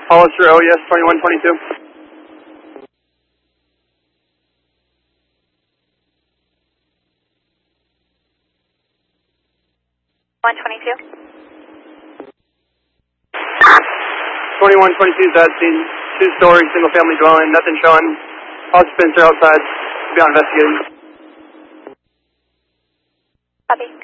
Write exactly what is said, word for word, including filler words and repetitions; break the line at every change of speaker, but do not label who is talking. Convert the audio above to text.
Hollister O E S twenty-one twenty-two.
one twenty-two.
twenty-one twenty-two is that scene. Two-story, single-family dwelling. Nothing showing. Occupants are outside. Be on investigating.
Copy.